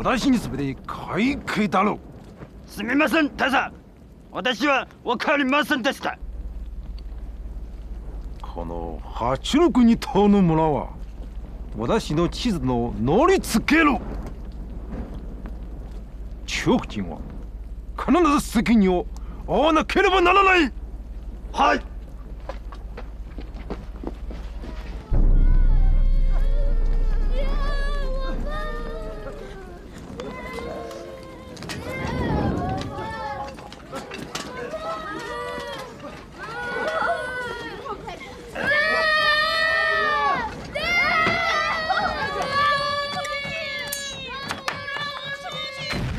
私に全て買い替えだろう。 すみません、大佐。私は分かりませんでした。 この八六二島の村は私の地図の乗りつけろ。中国人は必ず責任を負わなければならない。 はい。